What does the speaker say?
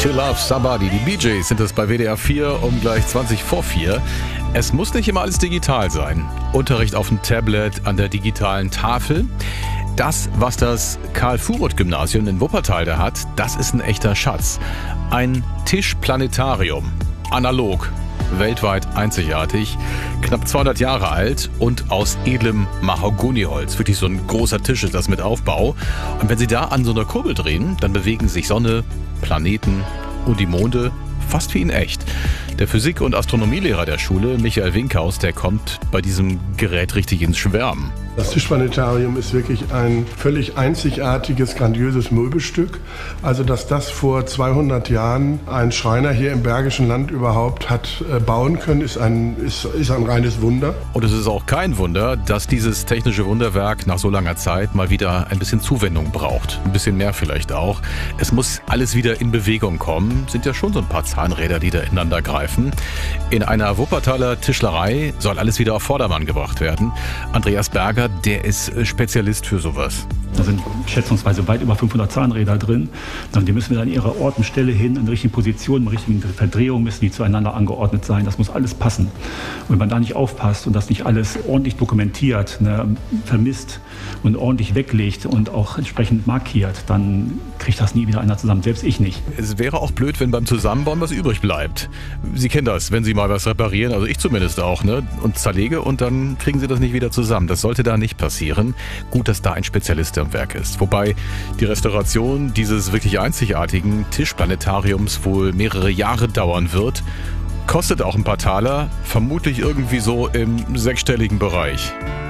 To Love Somebody. Die Bee Gees sind es bei WDR 4 um gleich 20 vor 4. Es muss nicht immer alles digital sein. Unterricht auf dem Tablet, an der digitalen Tafel. Das, was das Karl-Furuth-Gymnasium in Wuppertal da hat, das ist ein echter Schatz. Ein Tischplanetarium. Analog. Weltweit einzigartig, knapp 200 Jahre alt und aus edlem Mahagoniholz. Wirklich so ein großer Tisch ist das mit Aufbau. Und wenn Sie da an so einer Kurbel drehen, dann bewegen sich Sonne, Planeten und die Monde fast wie in echt. Der Physik- und Astronomielehrer der Schule, Michael Winkhaus, der kommt bei diesem Gerät richtig ins Schwärmen. Das Tischplanetarium ist wirklich ein völlig einzigartiges, grandioses Möbelstück. Also, dass das vor 200 Jahren ein Schreiner hier im Bergischen Land überhaupt hat bauen können, ist ein reines Wunder. Und es ist auch kein Wunder, dass dieses technische Wunderwerk nach so langer Zeit mal wieder ein bisschen Zuwendung braucht. Ein bisschen mehr vielleicht auch. Es muss alles wieder in Bewegung kommen. Sind ja schon so ein paar Zahnräder, die da ineinander greifen. In einer Wuppertaler Tischlerei soll alles wieder auf Vordermann gebracht werden. Andreas Berger, der ist Spezialist für sowas. Da sind schätzungsweise weit über 500 Zahnräder drin. Und die müssen wir an ihrer Ort und Stelle hin, in der richtigen Position, in der richtigen Verdrehung müssen die zueinander angeordnet sein. Das muss alles passen. Und wenn man da nicht aufpasst und das nicht alles ordentlich dokumentiert, vermisst und ordentlich weglegt und auch entsprechend markiert, dann kriegt das nie wieder einer zusammen, selbst ich nicht. Es wäre auch blöd, wenn beim Zusammenbauen was übrig bleibt. Sie kennen das, wenn Sie mal was reparieren, also ich zumindest auch, und zerlege und dann kriegen Sie das nicht wieder zusammen. Das sollte da nicht passieren. Gut, dass da ein Spezialist am Werk ist. Wobei die Restauration dieses wirklich einzigartigen Tischplanetariums wohl mehrere Jahre dauern wird. Kostet auch ein paar Taler, vermutlich irgendwie so im sechsstelligen Bereich.